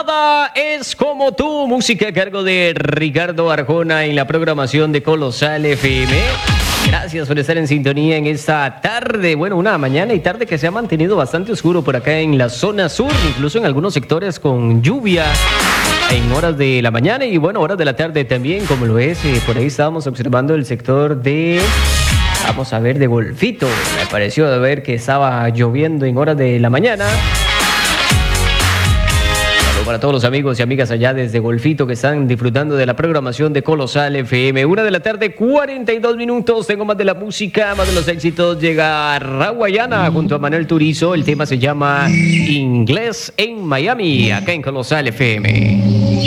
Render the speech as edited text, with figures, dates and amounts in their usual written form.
Nada es como tú, música a cargo de Ricardo Arjona en la programación de Colosal FM. Gracias por estar en sintonía en esta tarde, bueno, una mañana y tarde que se ha mantenido bastante oscuro por acá en la zona sur, incluso en algunos sectores con lluvia en horas de la mañana y bueno, horas de la tarde también, como lo es, por ahí estábamos observando el sector de, vamos a ver, de Golfito. Me pareció de ver que estaba lloviendo en horas de la mañana. Para todos los amigos y amigas allá desde Golfito que están disfrutando de la programación de Colosal FM. 1:42 p.m. Tengo más de la música, más de los éxitos. Llega Rawayana junto a Manuel Turizo. El tema se llama Inglés en Miami, acá en Colosal FM.